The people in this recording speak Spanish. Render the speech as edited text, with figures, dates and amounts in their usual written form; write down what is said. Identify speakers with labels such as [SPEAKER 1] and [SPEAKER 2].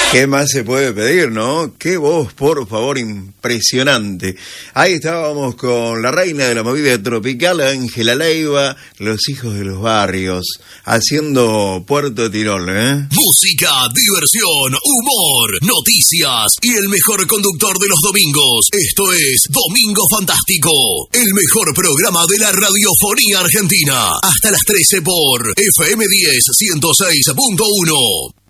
[SPEAKER 1] ¿Qué más se puede pedir, no? Qué voz, por favor, impresionante. Ahí estábamos con la reina de la movida tropical, Ángela Leiva, Los Hijos de los Barrios, haciendo Puerto Tirol, ¿eh?
[SPEAKER 2] Música, diversión, humor, noticias y el mejor conductor de los domingos. Esto es Domingo Fantástico, el mejor programa de la radiofonía argentina. Hasta las 13 por FM 10 106.1.